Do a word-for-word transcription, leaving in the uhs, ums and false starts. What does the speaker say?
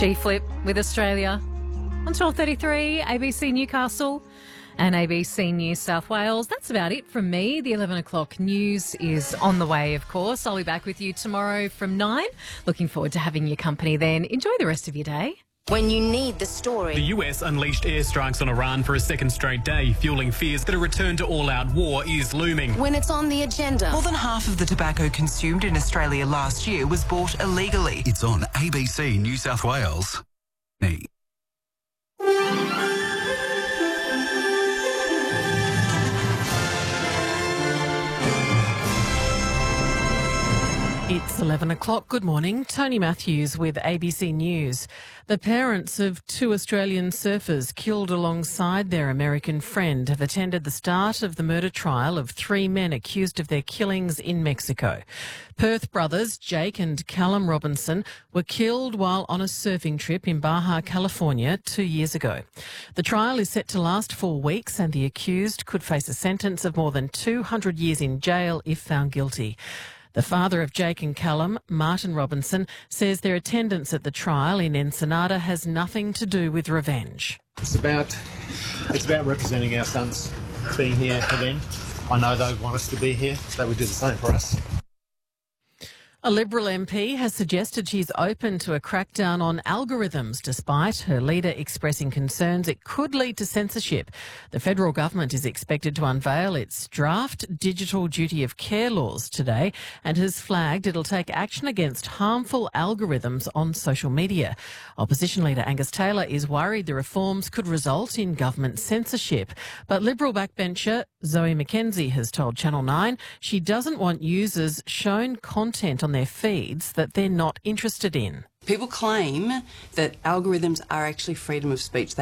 G-Flip with Australia on twelve thirty-three, A B C Newcastle and A B C New South Wales. That's about it from me. The eleven o'clock news is on the way, of course. I'll be back with you tomorrow from nine. Looking forward to having your company then. Enjoy the rest of your day. When you need the story. The U S unleashed airstrikes on Iran for a second straight day, fueling fears that a return to all-out war is looming. When it's on the agenda. More than half of the tobacco consumed in Australia last year was bought illegally. It's on A B C New South Wales. Me. It's eleven o'clock. Good morning. Tony Matthews with A B C News. The parents of two Australian surfers killed alongside their American friend have attended the start of the murder trial of three men accused of their killings in Mexico. Perth brothers Jake and Callum Robinson were killed while on a surfing trip in Baja, California two years ago. The trial is set to last four weeks and the accused could face a sentence of more than two hundred years in jail if found guilty. The father of Jake and Callum, Martin Robinson, says their attendance at the trial in Ensenada has nothing to do with revenge. It's about, it's about representing our sons, being here for them. I know they want us to be here, so they would do the same for us. A Liberal M P has suggested she's open to a crackdown on algorithms, despite her leader expressing concerns it could lead to censorship. The federal government is expected to unveil its draft digital duty of care laws today and has flagged it'll take action against harmful algorithms on social media. Opposition leader Angus Taylor is worried the reforms could result in government censorship. But Liberal backbencher Zoe McKenzie has told Channel nine she doesn't want users shown content on their feeds that they're not interested in. People claim that algorithms are actually freedom of speech.